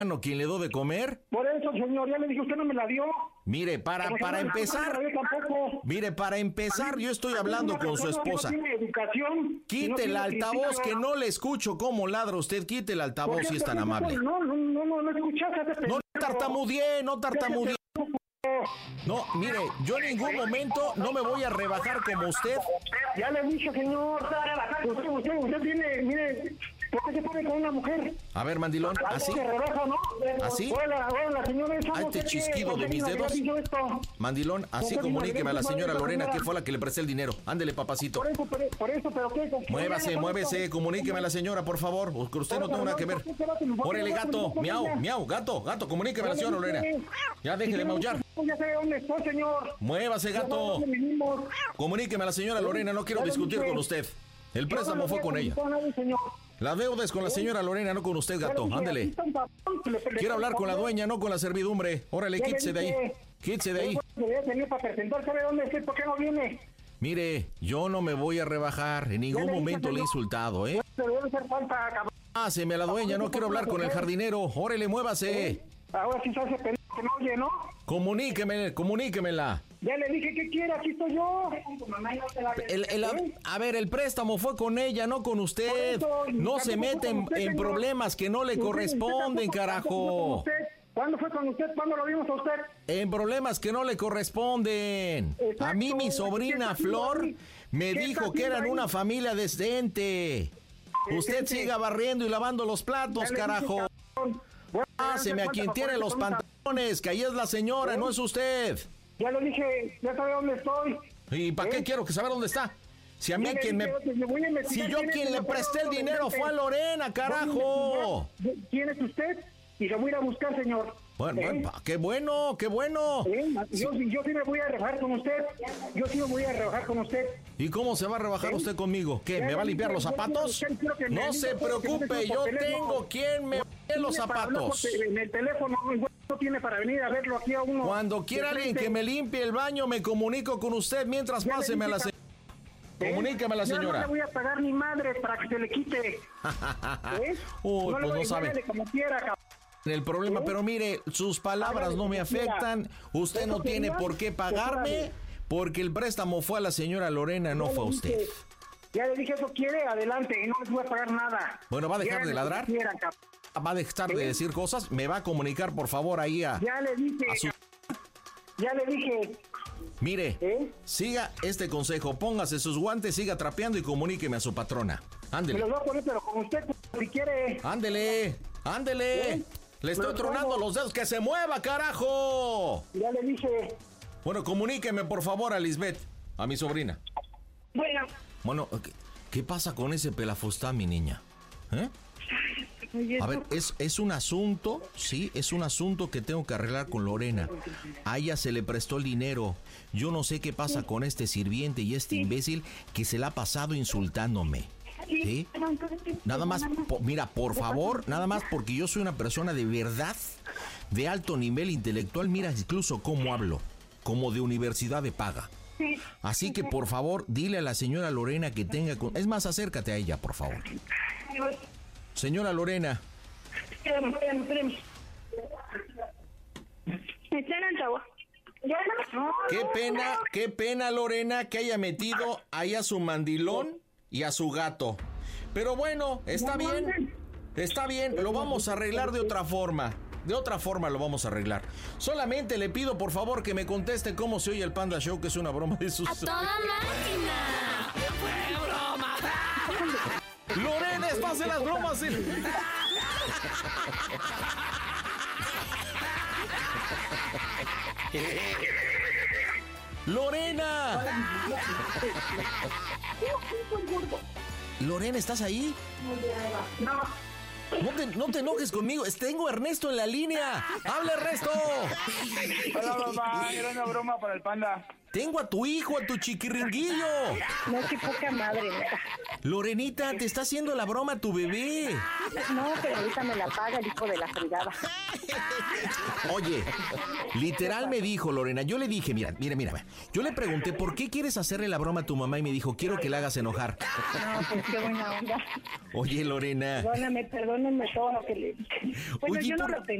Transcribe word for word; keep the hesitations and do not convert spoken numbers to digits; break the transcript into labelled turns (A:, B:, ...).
A: quien le dio de comer?
B: Por eso, señor, ya le dije, usted no me la dio.
A: Mire, para,
B: Como
A: para
B: si no me la-
A: empezar,
B: no me la dio tampoco.
A: mire, para empezar, yo estoy hablando con su esposa.
B: No tiene educación.
A: Quite el
B: no tiene
A: altavoz,
B: principio.
A: que no le escucho cómo ladra usted. Quite el
B: ¿Por
A: altavoz
B: qué?
A: si es tan
B: ¿Por qué?
A: amable.
B: No, no, no, no, no escuchaste.
A: No tartamudeé, no tartamudeé. No, mire, yo en ningún momento no me voy a rebajar como usted.
B: Ya le dije, señor. Usted, usted, usted tiene, mire, ¿por qué se pone con una mujer?
A: A ver, mandilón,
B: Algo
A: ¿así?
B: se rebaja, ¿no?
A: ¿Así?
B: Hola, hola, señor. Eso
A: Ay,
B: no
A: te
B: sé
A: chisquido
B: qué,
A: de mis
B: ¿por qué
A: dedos.
B: me había dicho esto?
A: Mandilón, así
B: ¿Por qué
A: comuníqueme a la
B: me
A: señora
B: había
A: Lorena
B: dicho
A: que fue la que le presté el dinero. Ándele, papacito.
B: Por eso, por, por eso, pero ¿qué? ¿Con qué?
A: Muévase,
B: ¿Con
A: muévese,
B: esto?
A: comuníqueme a la señora, por favor. Que usted no tiene nada que ver. Órale, gato, miau, miau, gato, gato, comuníqueme a la señora Lorena. Ya deje de maullar.
B: Ya sé dónde estoy, señor.
A: Muévase,
B: Ya sé
A: gato.
B: dónde vivimos.
A: Comuníqueme a la señora Lorena, no quiero discutir con usted. El préstamo fue con ella. La deuda es con la señora Lorena, no con usted, gato. Ándele. Quiero hablar con la dueña, no con la servidumbre. Órale, quítese de ahí. Quítese de ahí.
B: Para presentar, ¿sabe dónde estoy? ¿Por qué no viene?
A: Mire, yo no me voy a rebajar. En ningún momento le he insultado, ¿eh?
B: Pero debe hacer falta, cabrón.
A: Páseme a la dueña, no quiero hablar con el jardinero. Órale, muévase.
B: Ahora sí se hace pendejo que no oye, ¿no?
A: Comuníqueme, comuníquemela.
B: Ya le dije que quiere, aquí estoy yo.
A: El, el, a ver, el préstamo fue con ella, no con usted. No se meten en problemas que no le corresponden, carajo.
B: ¿Cuándo fue con usted? ¿Cuándo lo vimos a usted?
A: En problemas que no le corresponden. A mí mi sobrina Flor me dijo que eran una familia decente. Usted siga barriendo y lavando los platos, carajo. Páseme a quien tiene los pantalones, que ahí es la señora, no es usted.
B: Ya le dije, ya sabe dónde estoy.
A: ¿Y para qué quiero que saber dónde está? Si a mí quien me... Si yo quien le presté el dinero fue a Lorena, carajo.
B: ¿Quién es usted? Y lo voy a ir a buscar, señor.
A: Bueno, bueno, qué bueno, qué bueno.
B: ¿Eh? Yo, sí. yo sí me voy a rebajar con usted. Yo sí me voy a rebajar con usted.
A: ¿Y cómo se va a rebajar ¿Eh? usted conmigo? ¿Qué? ¿Me va a limpiar los zapatos? No se preocupe, yo tengo quien me ve los zapatos.
B: En el teléfono no tiene para venir a verlo aquí a uno.
A: Cuando quiera alguien que me limpie el baño, me comunico con usted mientras páseme a la señora. Comuníqueme a la señora.
B: Yo no le voy a pagar ni madre para que se le quite. ¿Eh?
A: Uy,
B: no
A: pues no sabe.
B: Como quiera, cabrón.
A: El problema,
B: ¿Eh?
A: pero mire, sus palabras no me afectan. Usted no tiene por qué pagarme porque el préstamo fue a la señora Lorena, no fue a usted.
B: Ya le dije, eso quiere, adelante, y no les voy a pagar nada.
A: Bueno, ¿va a dejar de ladrar? ¿Va a dejar de decir cosas? ¿Me va a comunicar, por favor, ahí a...
B: Ya le dije,
A: a su...
B: ya le dije.
A: Mire,
B: ¿Eh?
A: siga este consejo, póngase sus guantes, siga trapeando y comuníqueme a su patrona. Ándele.
B: Me los voy a poner, pero con usted, si quiere.
A: Ándele, ándele. ¿Eh? Le estoy tronando los dedos, ¡que se mueva, carajo!
B: Ya le dije.
A: Bueno, comuníqueme, por favor, a Lisbeth, a mi sobrina.
B: Bueno.
A: Bueno, ¿qué, qué pasa con ese pelafustán, mi niña? ¿Eh? A ver, es, es un asunto, sí, es un asunto que tengo que arreglar con Lorena. A ella se le prestó el dinero. Yo no sé qué pasa con este sirviente y este imbécil que se la ha pasado insultándome. ¿Sí? Nada más, po, mira, por favor, nada más porque yo soy una persona de verdad, de alto nivel intelectual, mira incluso cómo hablo, como de universidad de paga. Así que por favor, dile a la señora Lorena que tenga... Con... Es más, acércate a ella, por favor. Señora Lorena.
C: Espérame, espérame, espérame. Está en altavoz.
A: Qué pena, qué pena, Lorena, que haya metido ahí a su mandilón y a su gato. Pero bueno, está bien, está bien, lo vamos a arreglar de otra forma. De otra forma lo vamos a arreglar. Solamente le pido por favor que me conteste cómo se oye el Panda Show, que es una broma de sus...
D: ¡A toda máquina!
A: ¡Fue broma! ¡Lorena, pase las bromas! ¡Lorena! Lorena, ¿estás ahí?
B: No.
A: No te, no te enojes conmigo, tengo a Ernesto en la línea. ¡Habla, Ernesto!
E: Hola, mamá, era una broma para el Panda.
A: Tengo a tu hijo, a tu chiquiringuillo.
C: No, qué poca madre, neta.
A: Lorenita, te está haciendo la broma tu bebé.
C: No, pero ahorita me la paga el hijo de la fregada.
A: Oye, literal me dijo Lorena, yo le dije, mira, mira, mira, yo le pregunté, ¿por qué quieres hacerle la broma a tu mamá? Y me dijo, quiero que la hagas enojar.
C: No, pues qué buena onda.
A: Oye, Lorena.
C: Perdóname, perdóname todo lo que le dije. Bueno,
A: Oye,
C: yo no
A: por...
C: lo pensé.